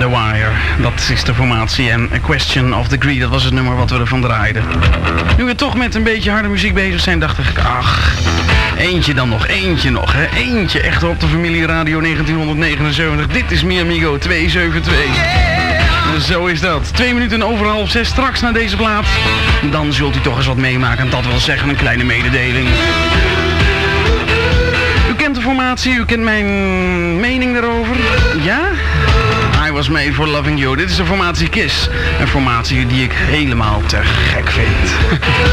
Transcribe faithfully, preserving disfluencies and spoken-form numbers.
The Wire, dat is de formatie. En A Question of Degree, dat was het nummer wat we ervan draaiden. Nu we toch met een beetje harde muziek bezig zijn, dacht ik, ach, eentje dan nog, eentje nog, hè. Eentje echt op de Familie Radio negentien negenenzeventig. Dit is Mi Amigo tweehonderdzevenentwintig. Yeah. Zo is dat. Twee minuten over half zes, straks naar deze plaat. Dan zult u toch eens wat meemaken, dat wil zeggen een kleine mededeling. U kent de formatie, u kent mijn mening daarover. Ja? I was made for loving you. Dit is de formatie Kiss. Een formatie die ik helemaal te gek vind.